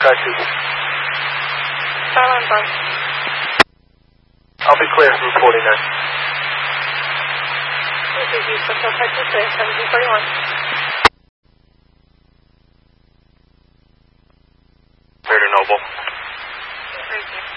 Got you. Silent bus. I'll be clear from 49. This is you, Central Texas, 1741. Clear to Noble. Thank you.